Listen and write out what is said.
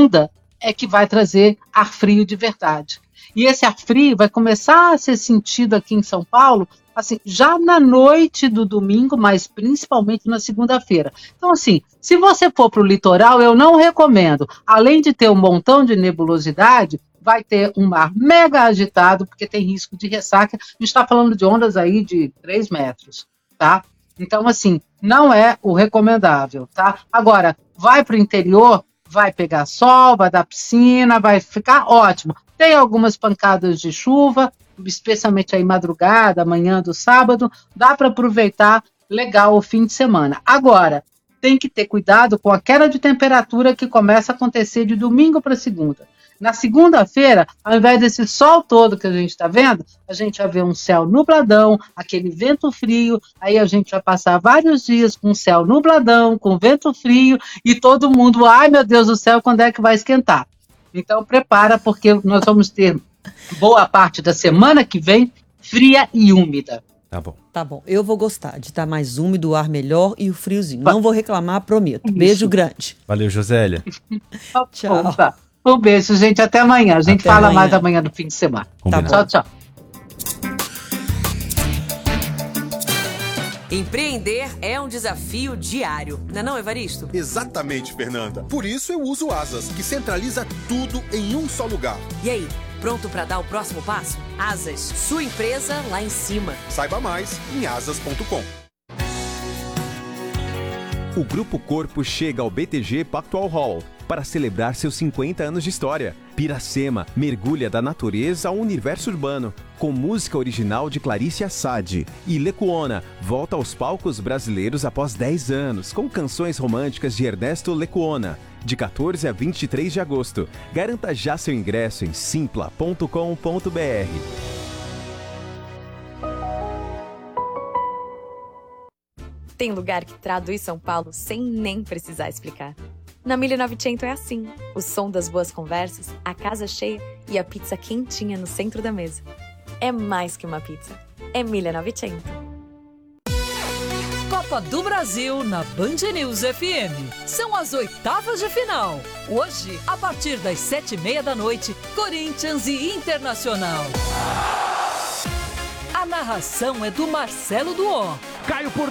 segunda é que vai trazer ar frio de verdade. E esse ar frio vai começar a ser sentido aqui em São Paulo, assim, já na noite do domingo, mas principalmente na segunda-feira. Então, assim, se você for para o litoral, eu não recomendo. Além de ter um montão de nebulosidade, vai ter um mar mega agitado, porque tem risco de ressaca. A gente está falando de ondas aí de 3 metros, tá? Então, assim, não é o recomendável, tá? Agora, vai para o interior, vai pegar sol, vai dar piscina, vai ficar ótimo. Tem algumas pancadas de chuva, especialmente aí madrugada, manhã do sábado, dá para aproveitar legal o fim de semana. Agora, tem que ter cuidado com a queda de temperatura que começa a acontecer de domingo para segunda. Na segunda-feira, ao invés desse sol todo que a gente está vendo, a gente vai ver um céu nubladão, aquele vento frio, aí a gente vai passar vários dias com céu nubladão, com vento frio, e todo mundo, ai meu Deus do céu, quando é que vai esquentar? Então prepara, porque nós vamos ter boa parte da semana que vem fria e úmida. Tá bom. Tá bom, eu vou gostar de estar mais úmido, o ar melhor e o friozinho. Não vou reclamar, prometo. Beijo grande. Valeu, Josélia. Tchau. Opa. Um beijo, gente. Até amanhã. A gente Até fala amanhã. mais amanhã no fim de semana. Combinado. Tchau, tchau. Empreender é um desafio diário, não é, Evaristo? Exatamente, Fernanda. Por isso eu uso o Asas, que centraliza tudo em um só lugar. E aí, pronto para dar o próximo passo? Asas, sua empresa lá em cima. Saiba mais em asas.com. O Grupo Corpo chega ao BTG Pactual Hall para celebrar seus 50 anos de história. Piracema mergulha da natureza ao universo urbano, com música original de Clarice Assad. E Lecuona volta aos palcos brasileiros após 10 anos, com canções românticas de Ernesto Lecuona, de 14 a 23 de agosto. Garanta já seu ingresso em simpla.com.br. Tem lugar que traduz São Paulo sem nem precisar explicar. Na 1900 é assim. O som das boas conversas, a casa cheia e a pizza quentinha no centro da mesa. É mais que uma pizza. É 1900. Copa do Brasil na Band News FM. São as oitavas de final. Hoje, a partir das 19h30, Corinthians e Internacional. A narração é do Marcelo Duó. Caio por